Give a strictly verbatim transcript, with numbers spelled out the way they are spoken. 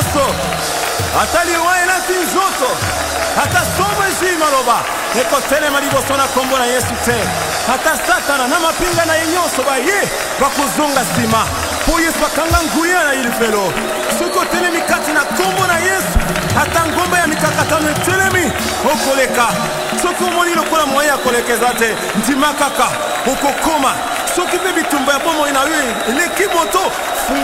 nyonso atali wae na tinzoto ata somo zima loba ekotelema liboso na kombo na Yesu te ata satana na mapinga na nyonso ba ye bakuzunga sima po Yesu bakanga nguya na ilifelo suko telemi kati na kombo na Yesu ata ngomba ya mikakatano telemi okoleka soko moni lokola moya kolekeza te ndima kaka okokoma soki pe bitumba ya bomo ina we eleki moto